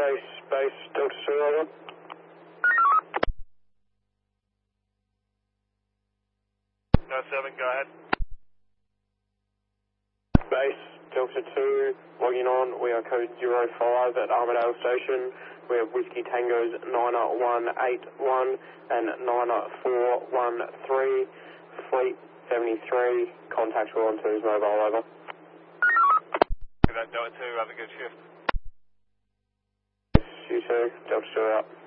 Base, Delta 2, over. No 7, go ahead. Base, Delta 2, logging on. We are code 05 at Armadale Station. We have Whiskey Tangos 9181 and 9413. Fleet 73. Contact will on to his mobile, over. That Delta 2, have a good shift. You too, Delta 2 out.